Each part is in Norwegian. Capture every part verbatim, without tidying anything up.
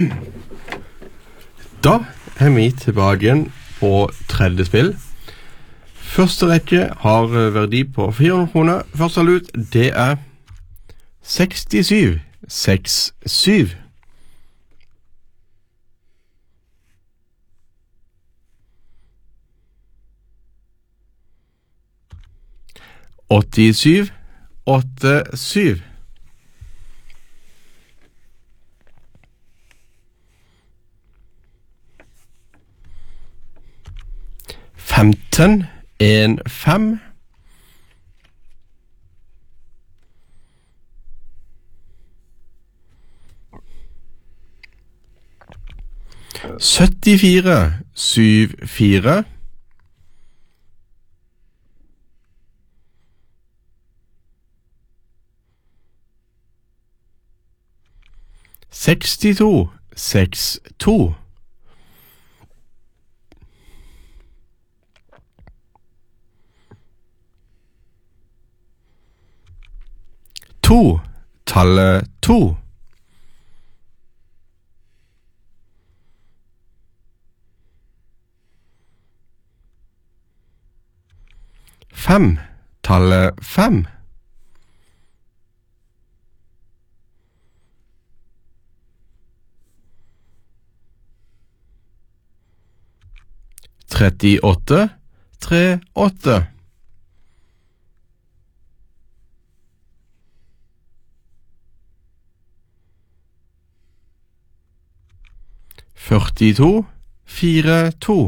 Da er vi tilbake igjen på tredje spill. Første rekke har verdi på fire hundre kroner. Første lut, det er sekstisju seks syv. åttisju åtte syv. femten en fem. syttifire syv fire. sekstito seks to. To, tallet to. Fem, tallet fem. trettiåtte, tre, åtte. førtito, fire, to.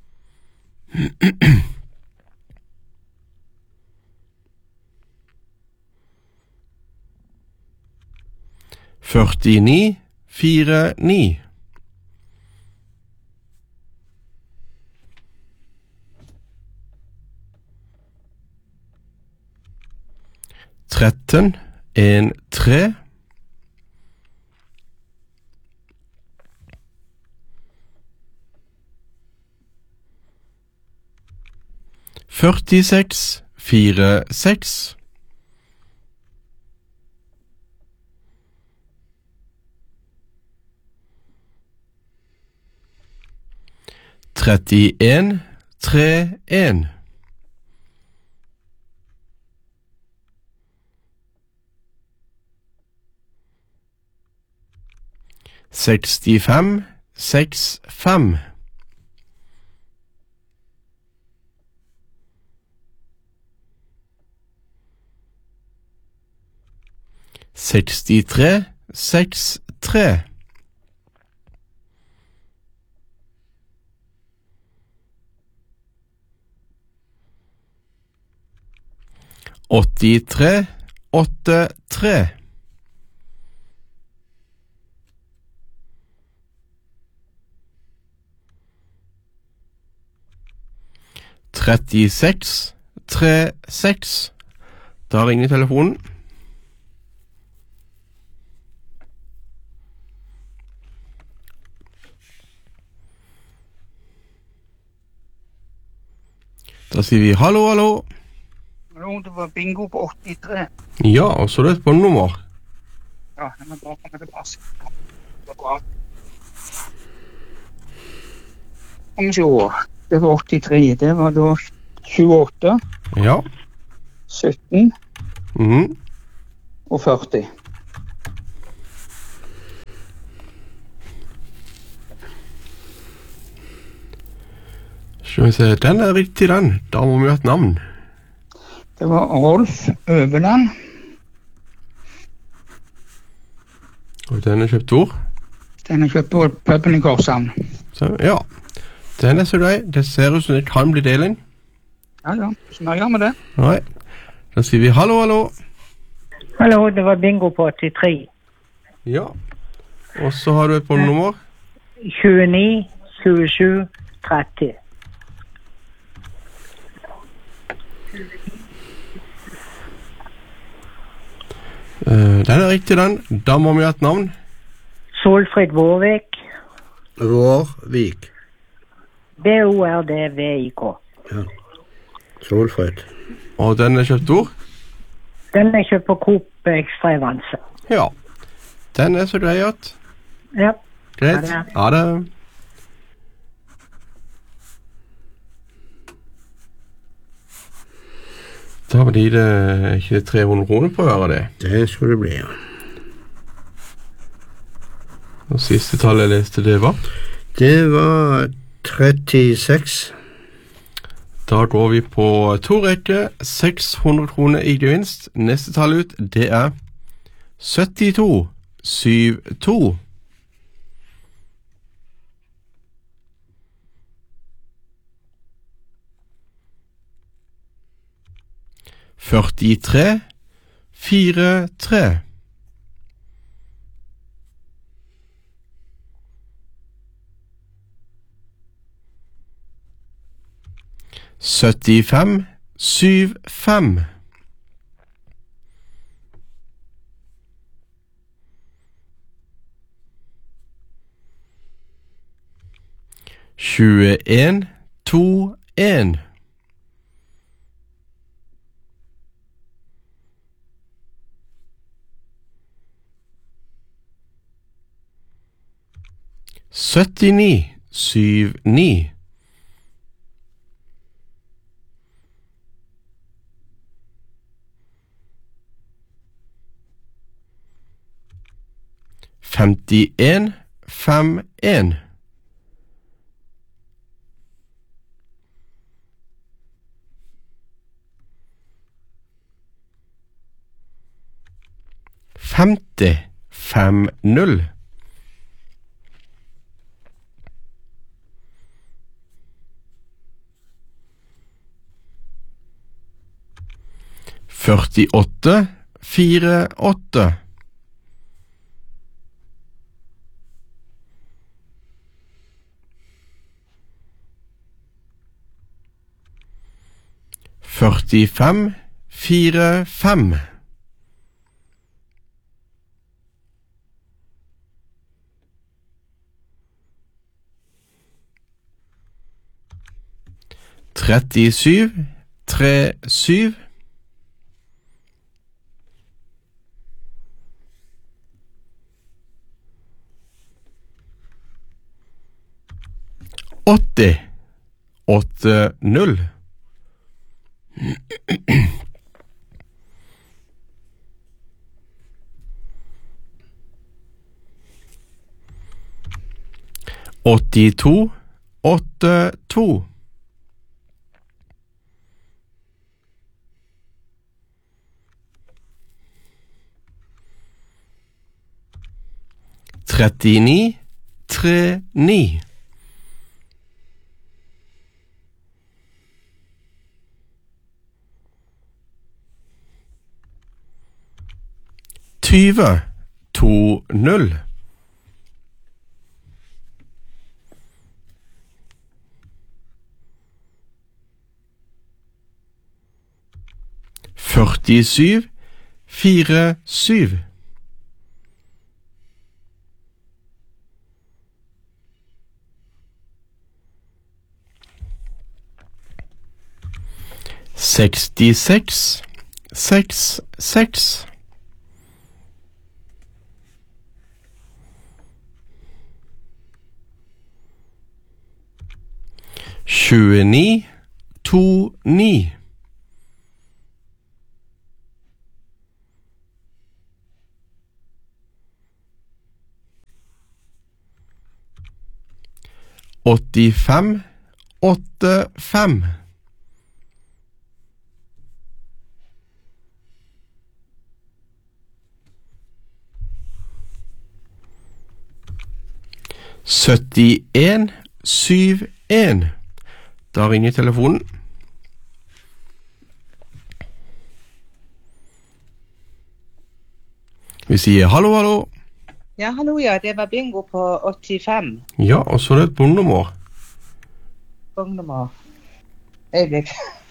førtini, fire, ni. tretten, en, tre. førtiseks, fire, seks. trettien, tre, en. sekstifem, seks, fem. sekstitre, seks, tre. åttitre, åtte, tre. trettiseks, tre, seks. Da ringer telefonen. Da sier vi hallo, hallo. Hallo, det var bingo på åttitre. Ja, og så er det et båndnummer. Ja, jeg må bare komme tilbake. Det var bra. Kom så, det var åttitre. Det var da tjueåtte, Ja. sytten Mhm. og førti. Skal vi se, den er riktig den. Da må vi ha et navn. Det var Rolf Øverland. Og den er kjøpt ord. Den er kjøpt på puben i Korshavn. Så, ja. Den er så grei. Det ser ut som det kan bli deling. Ja, ja, så nøyer med det. Nei. Da sier vi hallo, hallo. Hallo, det var bingo på åttitre. Ja. Og så har du et båndnummer. tjueni, tjuesju, tretti. Uh, den er riktig den. Da må vi ha et navn. Solfrid Vårvik. Vårvik. B O R D V I K. Ja. Solfrid. Og den er kjøpt ord? Den er kjøpt på Coop Ekstra i Vanse. Ja. Den er så grei at Ja. Greit. Ha det. Ha det. Da blir det ikke tre hundre kroner på å gjøre det. Det skulle det bli, ja. Og siste tallet jeg leste, det var? Det var trettiseks. Da går vi på to rekker, seks hundre kroner i gevinst. Neste tall ut, det er syttito syttito. førtitre fire tre. syttifem syv fem. tjueen to en. syttini syv ni. femtien fem en. femti fem null. førtiåtte fire åtte. førtifem fire fem. trettisju tre syv. åtti åtte null. åttito åtte to. trettini tre ni. tyve to null. førtisju fire syv. sekstiseks seks seks. tjueni to ni. åttifem åtte fem. syttien syv en. Da ringer telefonen. Vi sier hallo, hallo. Ja, hallo, ja. Det var bingo på åttifem. Ja, og så er det et bondenummer. Bondenummer. Øyeblikk.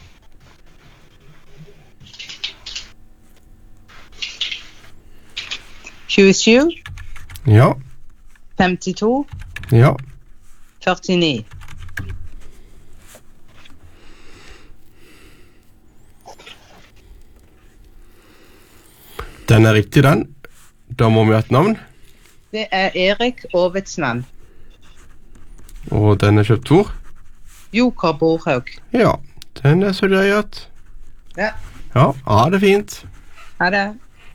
tjuesju. Ja. femtito. Ja. førtini. Den er riktig, den. Da må vi ha et navn. Det er Erik Ovetsland. Og den er kjøpt hvor? Joker Borhaug. Ja, den er så greit. Ja. Ja, ha det fint. Ha det.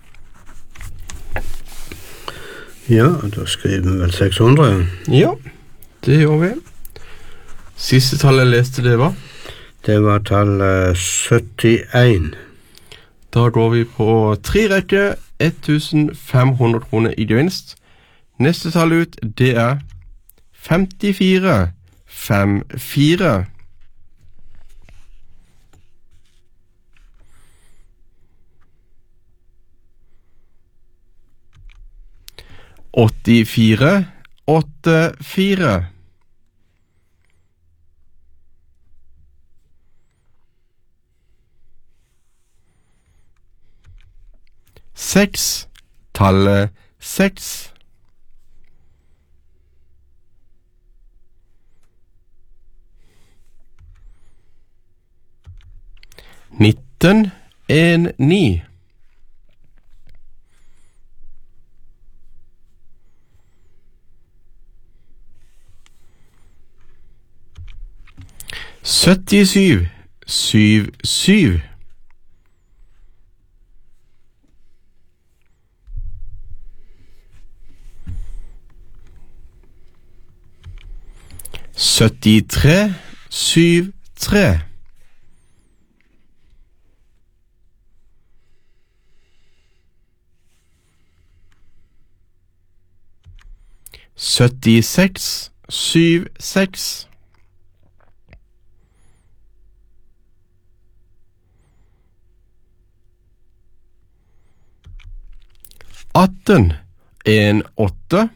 Ja, da skriver vi vel seks hundre. Ja, det gjør vi. Siste tallet jeg leste det var? Det var tallet syttien. Da går vi på tre rekke, ett tusen fem hundre kroner i gevinst. Neste tall ut, det er femtifire femtifire. åttifire åttifire. Seks, tallet seks. Nitten, en, ni. Syttisyv, syv, syv. Syttitre, syv, tre. Syttiseks, syv, seks. Atten, en, åtte.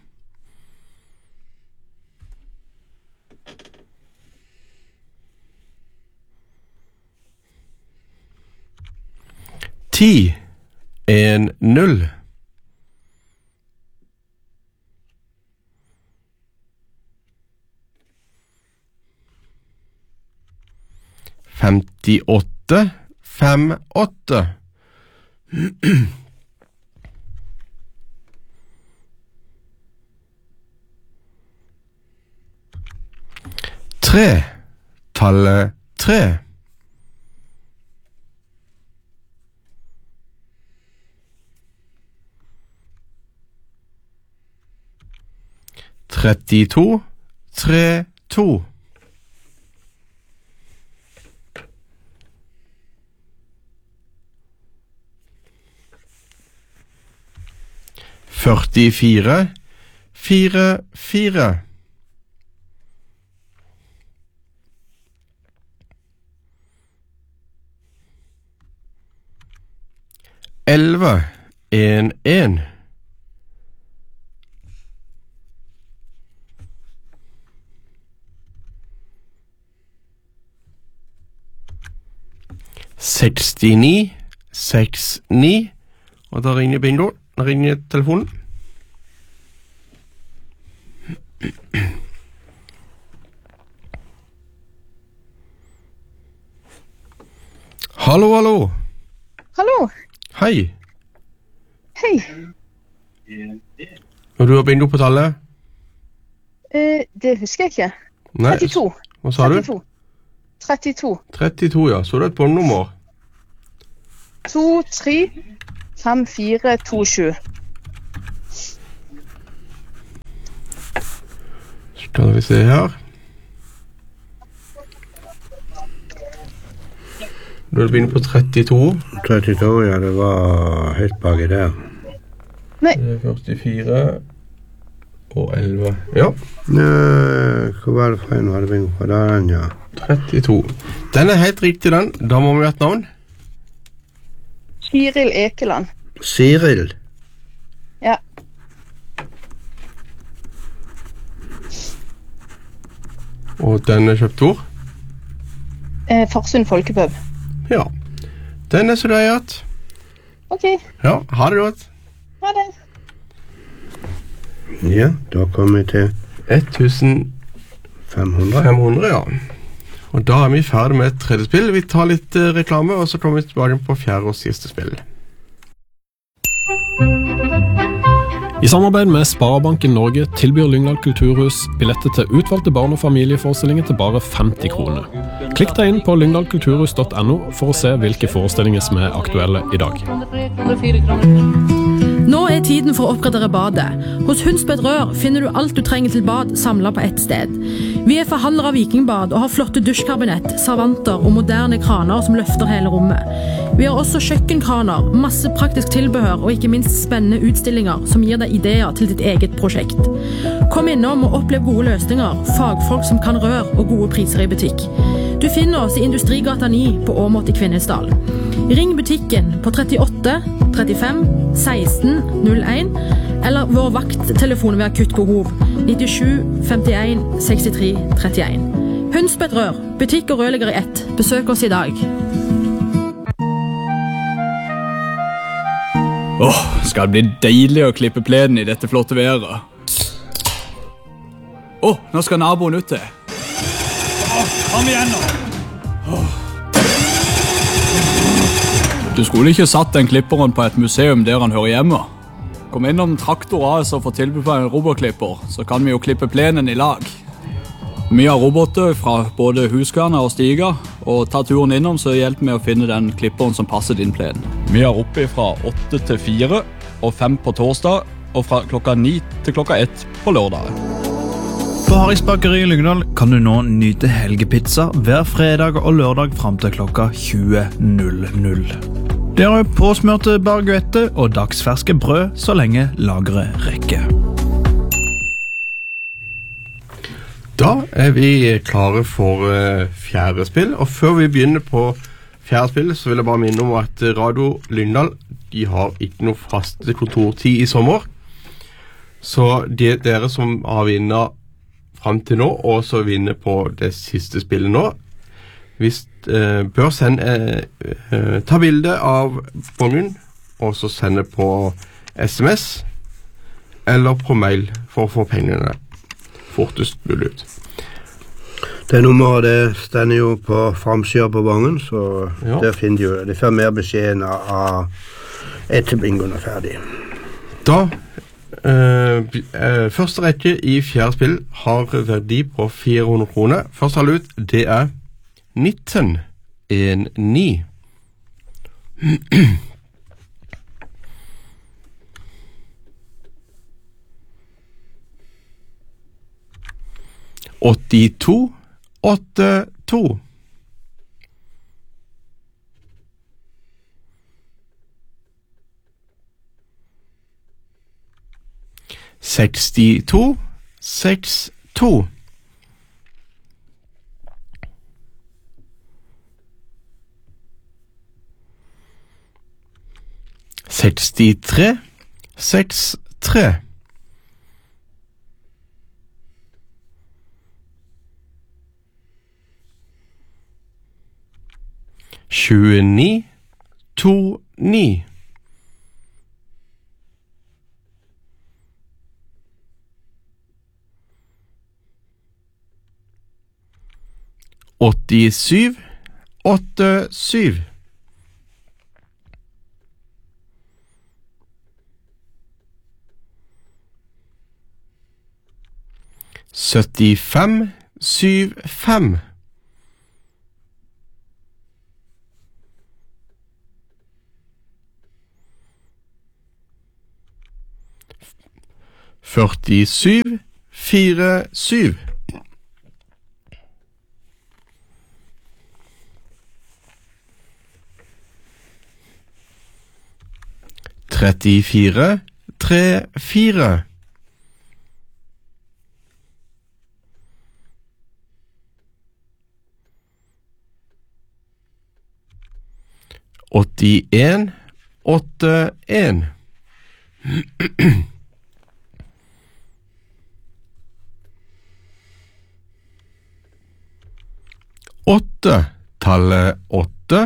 Ti, en, null. Femtiåtte, fem, åtte. Tre, tallet tre. Trettito, tre, to. Førtifire, fire, fire. Elleve, en, en. Sekstini, seks, ni. Og da ringer bingo. Da ringer telefonen. Hallo, hallo. Hallo. Hei. Hei. Og du har bingo på tallet? Eh, det husker jeg ikke. Nei. trettito. Hva sa du? trettito. trettito. trettito, ja. Så det er et båndnummer. to, tre, fem, fire, to, sju. Skal vi se her. Du har begynt på trettito. trettito, ja, det var helt baki der. Nei. Det er førtifire og elleve. Ja. Nei, hva var det for en? Var det bingo på den, ja? trettito. Den er helt riktig, den. Da må vi ha et navn. Kiril Ekeland. Siril. Ja. Og den er kjøpt hvor? Eh, Farsund Folkepub. Ja. Den er så greit. Ok, Ja, ha det godt. ha det. Ja, da kom vi til ett tusen fem hundre. fem hundre, ja. Og da er vi ferdig med et tredje spill. Vi tar litt eh, reklame, og så kommer vi tilbake på fjerde og siste spill. I samarbeid med Sparebanken Norge tilbyr Lyngdal Kulturhus billetter til utvalgte barn- og familieforestillinger til bare femti kroner. Klikk deg inn på lyngdal kulturhus punktum no for å se hvilke forestillinger som er aktuelle i dag. Nå er tiden for å oppgradere badet. Hos Hundsbed Rør finner du alt du trenger til bad samlet på ett sted. Vi er forhandlere av Vikingbad og har flotte dusjkabinett, servanter og moderne kraner som løfter hele rommet. Vi har også kjøkkenkraner, masse praktisk tilbehør og ikke minst spennende utstillinger som gir deg ideer til ditt eget prosjekt. Kom innom og opplev gode løsninger, fagfolk som kan rør og gode priser i butikk. Du finner oss i Industrigata ni på Åmot i Kvinesdal. Ring butikken på trettiåtte trettifem seksten null en eller vår vakttelefon ved akutt behov nittisju femtien sekstitre trettien. Hundsbed Rør, butikk og rørlegger i ett. Besøk oss i dag. Åh, oh, skal det bli deilig å klippe plenen i dette flotte været. Åh, oh, nå skal naboen ut til. Åh, kom igjen nå. Oh. Du skulle ikke satt den klipperen på et museum der han hører hjemme. Kom innom Traktor A S og få tilbud på en robotklipper, så kan vi jo klippe plenen i lag. Vi har roboter fra både Huskverna og Stiga, og ta turen innom så hjelper vi å finne den klipperen som passer din plen. Vi har oppe fra åtte til fire og fem på torsdag, og fra klokka ni til klokka ett på lørdag. På Harrys Bakeri i Lyngdal kan du nå nyte helgepizza hver fredag og lørdag frem til klokka tjue null null. Det er påsmørte baguette og dagsferske brød så lenge lageret rekker. Da er vi klare for uh, fjerde spill, og før vi begynner på fjerde spill så vil jeg bare minne om at Radio Lyngdal, de har ikke noe fast kontortid i sommer. Så de, dere som har vinnet frem til nå, og så vinner på det siste spillet nå, hvis uh, bør sende uh, uh, ta bilde av bongen, og så sende på sms eller på mail for å få pengene fortest mulig ut. Det nummeret det stender jo på framsiden på bongen, så ja. Der finner de jo det. De får mer beskjeden av etter bingoen er ferdig. Da Uh, uh, første rekke i fjerde spill har verdi på fire hundre kroner. Første halv ut, det er nitten en ni. åttito åtte to. sekstito seks to. sekstitre seks tre. tjueni to ni. åttisju åtte syv. syttifem syv fem. førtisju fire syv. trettifire tre fire. åttien åtte en. åtte, tallet åtte.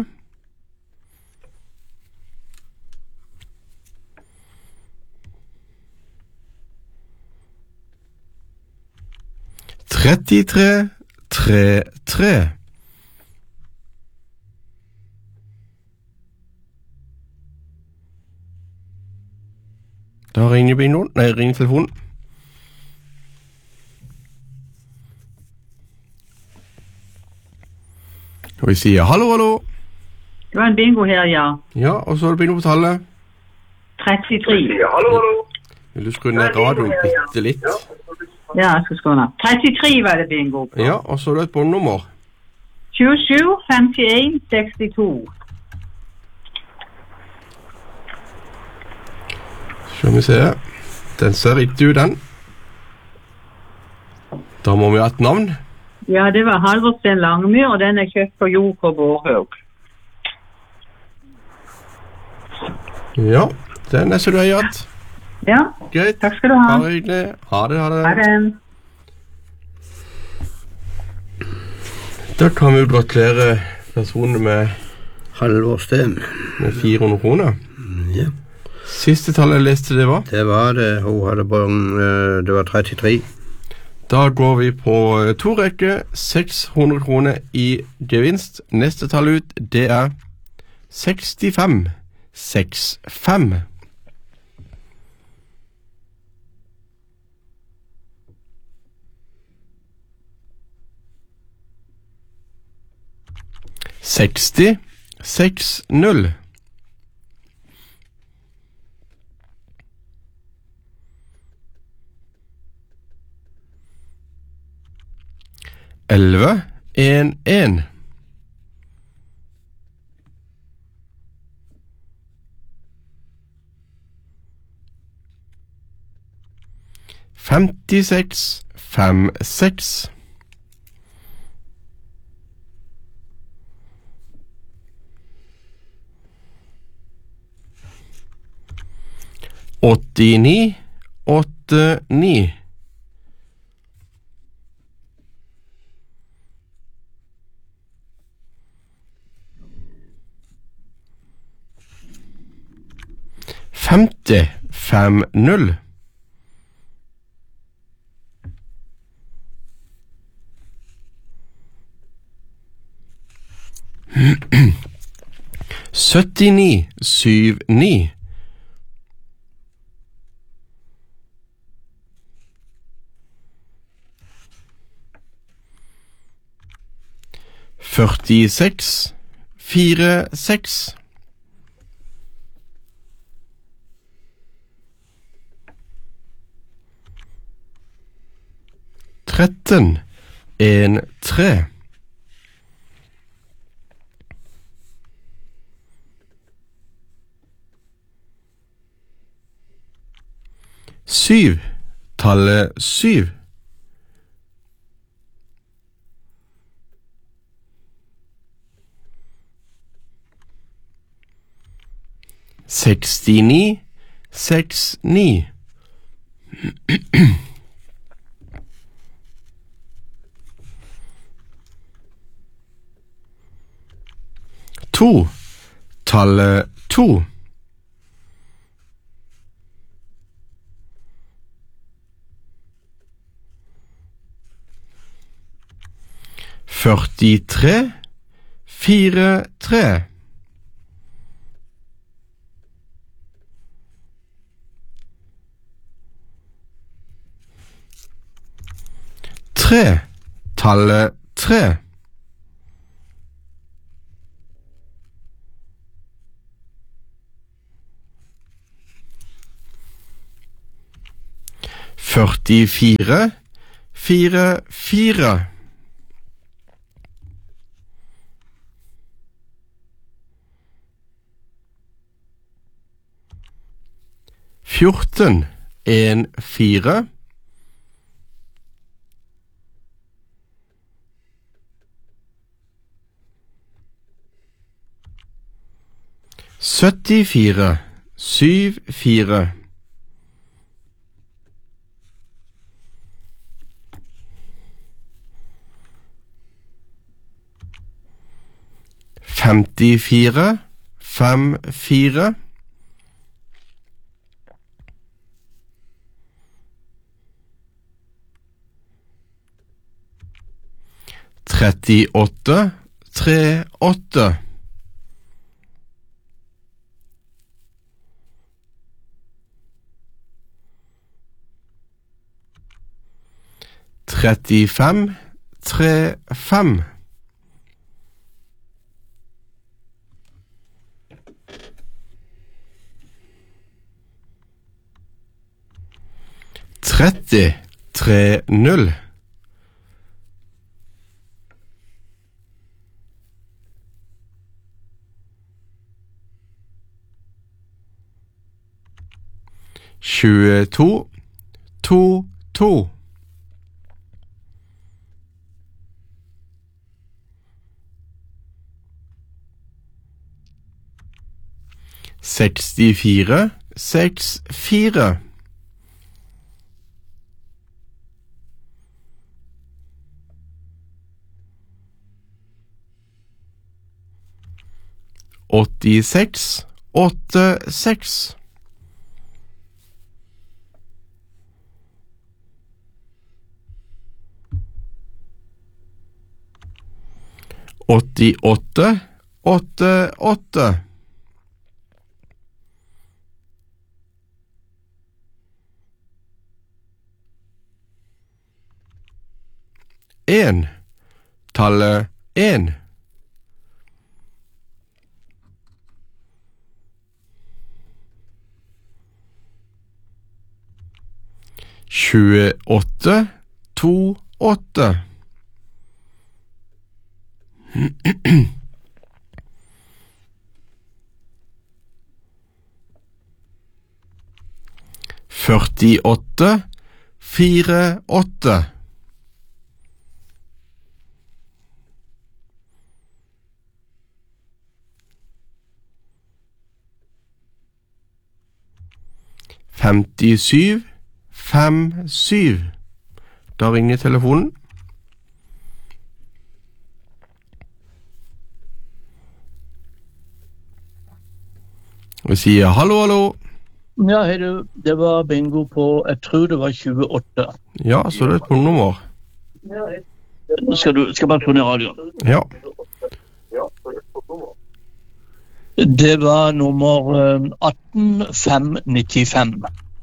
trettitre tre tre. Da ringer bingoen. Nei, ringer telefonen. Og vi sier hallo, hallo. Det var en bingo her, ja. Ja, og så er det bingo på tallet. trettitre. Hallo, hallo. Vil du skru ned radioen bitte litt? Ja, jeg skal skru ned. trettitre var det bingo på. Ja, og så er det et båndnummer. tjuesju femtien sekstito. Skal vi se. Den ser riktig ut, den. Da må vi ha et navn. Ja, det var Halvorsen Langmyr, og den er kjøpt på Jok og Bårhaug. Ja, den er så du har gjort. Ja, greit. Takk skal du ha. Bare hyggelig. Ha det, ha det. Ha det. Da kan vi jo gratulere personene med halvårsdagen med fire hundre kroner. Ja. Siste tallet jeg leste det var? Det var det. Hun hadde bare, det var trettitre. Da går vi på to rekker, seks hundre kroner i gevinst. Neste tall ut, det er sekstifem sekstifem. seksti seks null. elleve en en. femtiseks fem seks. åttini åtte ni. femti fem null. syttini syv ni. førtiseks fire seks. tretten en tre. syv. Tallet syv. sekstini seks ni. to. Tallet to. førtitre fire tre. tre. Tallet tre. førtifire fire fire. fjorten en fire. syttifire syv fire. femtifire fem fire. trettiåtte tre åtte. trettifem trettifem. tretti tretti. tjueto to to. sekstifire seks fire. åttiseks åtte seks. åttiåtte åtte åtte. En. Tallet en. tjueåtte to åtte. førtiåtte fire åtte. femtisju fem syv. Da ringer telefonen. Og sier hallo, hallo. Ja, hei du. Det var bingo på, jeg tror det var tjueåtte. Ja, så det er et nummer. Skal du, skal bare tro ned radioen. Ja. Det var nummer atten fem nittifem.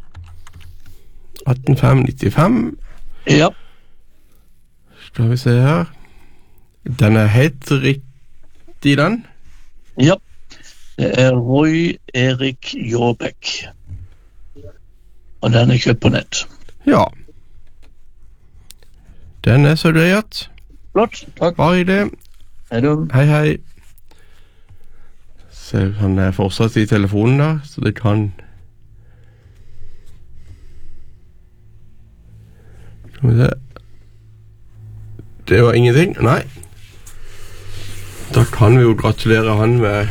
atten fem nittifem. Ja. Skal vi se her. Den er helt riktig, den. Ja. Det er Roy Erik Jåbæk. Og den er kjøpt på nett. Ja. Den er så greit. Flott, takk. Bare i det. Hei du. Hei, hei. Se, han er fortsatt i telefonen der, så det kan... Skal vi se. Det var ingenting, nei. Da kan vi jo gratulere han med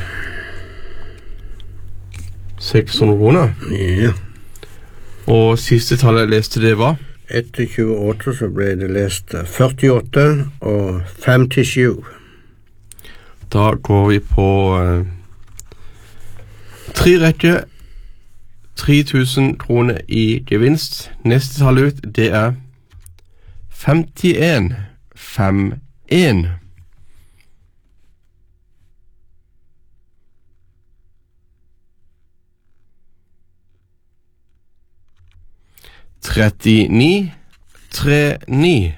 seks hundre kroner. Ja. Og siste tallet jeg leste det var? Etter tjueåtte så ble det lest førtiåtte og femtisju. Da går vi på uh, tre rekke, tre tusen kroner i gevinst. Neste tall ut, det er femtien femtien. trettini trettini.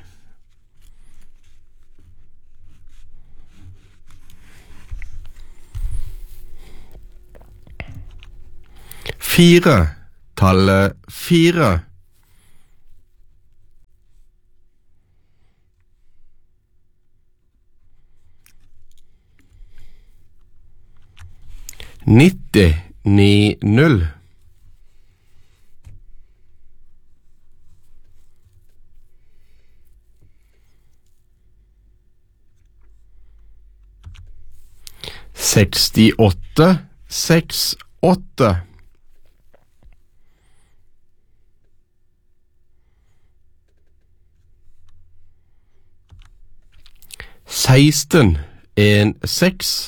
Fire. Tallet fire. nitti ni null. sekstiåtte seks åtte. seksten en seks.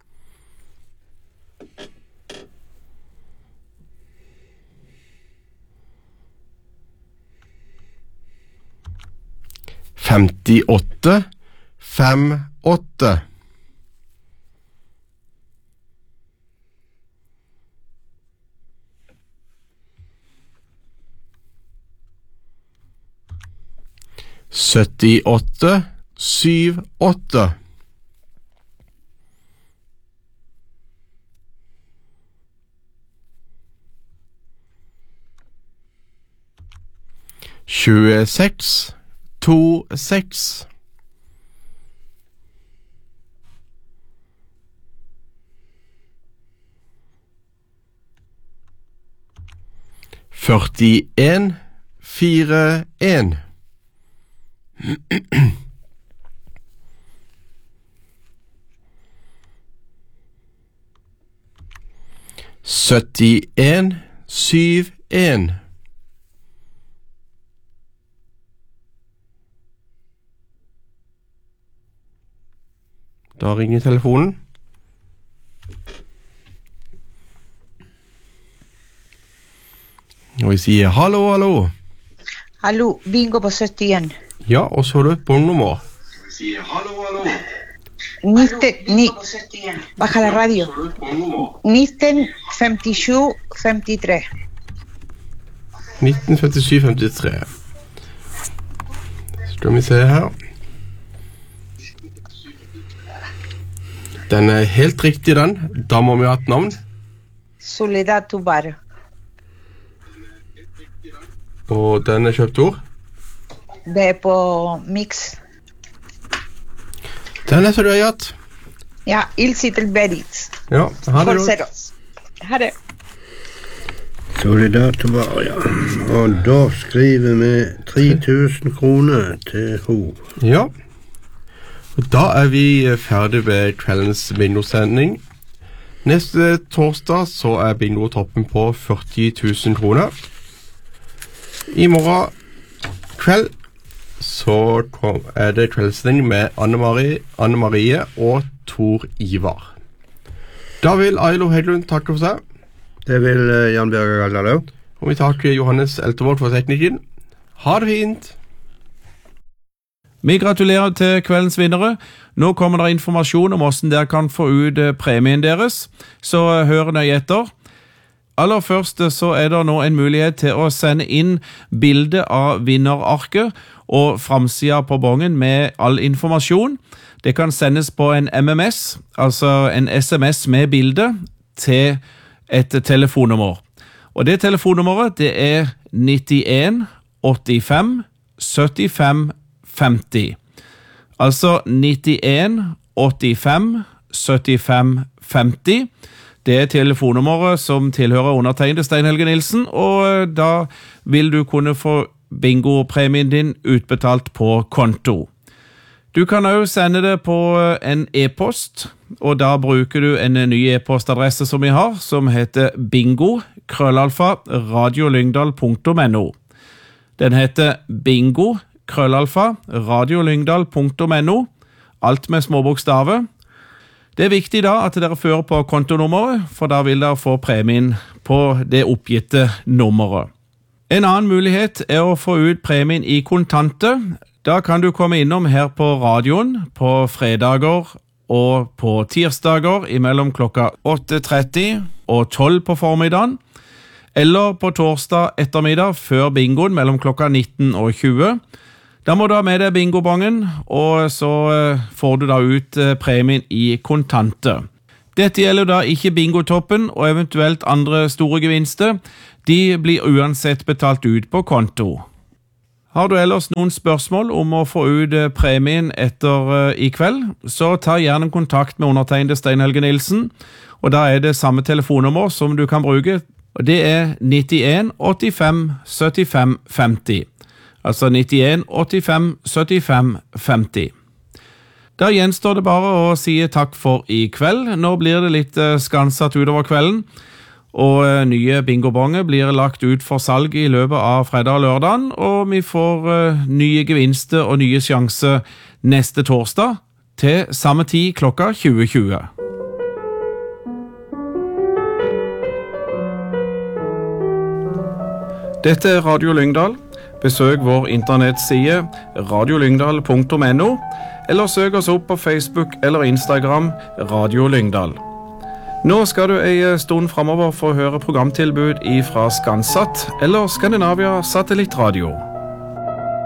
femtiåtte fem åtte. syttiåtte syttiåtte. tjueseks tjueseks. førtien førtien. syttien syttien. Da ringer telefonen. Og vi sier hallo, hallo. Hallo, bingo på syttien. Ja, og så har du et båndnummer. Vi sier hallo, hallo. nitten, ni, baja la radio. nitten femtisju femtitre. nitten femtisju femtitre. Skal vi se her. Den er helt riktig, den. Da må vi ha et navn. Soledad Tobar. Og den er kjøpt ord? Det er på mix. Den er så du har gjort. Ja, Ilsitel Beritz. Ja, ha det godt. Ha det. Soledad Tobar, ja. Og da skriver vi tre tusen kroner til henne. Ja. Og da er vi ferdig ved kveldens bingo-sending. Neste torsdag så er bingo-toppen på førti tusen kroner. I morgen kveld så er det kveldssending med Anne-Marie, Anne-Marie og Tor Ivar. Da vil Ailo Hedlund takke for seg. Det vil Jan Bjørge Galdalø. Og vi takker Johannes Eltervård for teknikken. Ha det fint! Vi gratulerer til kveldens vinnere. Nå kommer det informasjon om hvordan dere kan få ut premien deres, så hør nøye etter. Aller først så er det nå en mulighet til å sende inn bilde av vinnerarket og framsida på bongen med all informasjon. Det kan sendes på en M M S, altså en S M S med bilde, til et telefonnummer. Og det telefonnummeret det er nittien åttifem syttifem femti. Altså nittien åttifem syttifem femti. Det er telefonnummeret som tilhører undertegnede Stein Helge Nilsen, og da vil du kunne få bingo-premien din utbetalt på konto. Du kan også sende det på en e-post, og da bruker du en ny e-postadresse som vi har, som heter bingo krøllalfa radiolyngdal punktum no. Den heter bingo krøllalfa radiolyngdal punktum no, alt med små bokstaver. Det er viktig da at dere fører på kontonummeret, for da vil dere få premien på det oppgitte nummeret. En annen mulighet er å få ut premien i kontanter. Da kan du komme innom her på radioen på fredager og på tirsdager imellom klokka åtte tretti og tolv på formiddagen, eller på torsdag ettermiddag før bingoen mellom klokka nitten og tjue. Da må du ha med deg bingobongen, og så får du da ut premien i kontanter. Dette gjelder da ikke bingotoppen og eventuelt andre store gevinster. De blir uansett betalt ut på konto. Har du ellers noen spørsmål om å få ut premien etter i kveld, så ta gjerne kontakt med undertegnede Stein Helge Nilsen, og da er det samme telefonnummer som du kan bruke, og det er nittien åttifem syttifem femti. Altså nittien åttifem syttifem femti. Da gjenstår det bare å si takk for i kveld. Nå blir det litt skansatt utover kvelden, og nye bingobonger blir lagt ut for salg i løpet av fredag og lørdagen, og vi får nye gevinster og nye sjanser neste torsdag til samme tid klokka tjue tjue. Dette er Radio Lyngdal. Besøk vår internettside radiolyngdal punktum no, eller søk oss opp på Facebook eller Instagram Radio Lyngdal. Nå skal du en stund fremover få høre programtilbud fra Skansat eller Skandinavia Satellittradio.